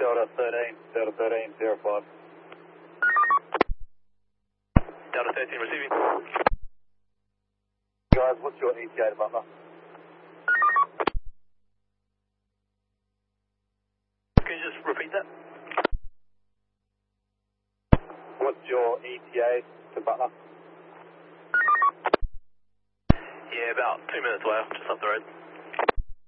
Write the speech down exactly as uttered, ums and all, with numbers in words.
Delta thirteen, Delta thirteen, zero five. Delta thirteen receiving. Guys, what's your E T A to Butler? Can you just repeat that? What's your E T A to Butler? Yeah, about two minutes away, just up the road.